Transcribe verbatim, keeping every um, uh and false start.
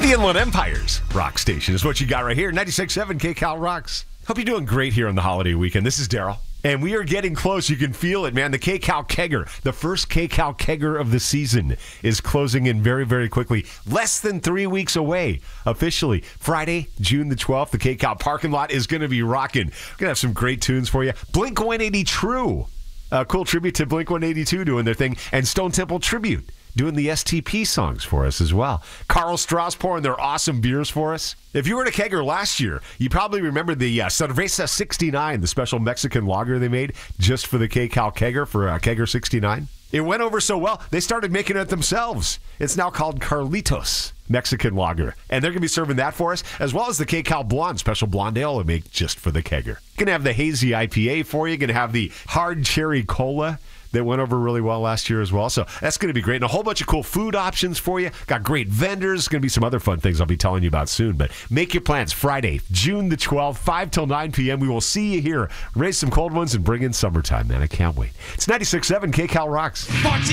The Inland Empire's rock station is what you got right here. ninety-six point seven K-Cal rocks. Hope you're doing great here on the holiday weekend. This is Daryl. And we are getting close. You can feel it, man. The K-Cal Kegger, the first K-Cal Kegger of the season, is closing in very, very quickly. Less than three weeks away, officially. Friday, June the twelfth, the K-Cal parking lot is going to be rocking. We're going to have some great tunes for you. Blink one eighty True. A cool tribute to Blink one eighty-two doing their thing. And Stone Temple Tribute doing the S T P songs for us as well. Karl Strauss pouring their awesome beers for us. If you were at a kegger last year, you probably remember the uh, Cerveza sixty-nine, the special Mexican lager they made just for the K-Cal Kegger for uh, Kegger sixty-nine. It went over so well, they started making it themselves. It's now called Carlitos Mexican Lager. And they're going to be serving that for us, as well as the K-Cal Blonde, special blonde ale they make just for the kegger. Going to have the hazy I P A for you. Going to have the hard cherry cola that went over really well last year as well. So that's going to be great. And a whole bunch of cool food options for you. Got great vendors. Going to be some other fun things I'll be telling you about soon. But make your plans. Friday, June the twelfth, five till nine p.m. We will see you here. Raise some cold ones and bring in summertime, man. I can't wait. It's ninety-six point seven K-Cal Rocks.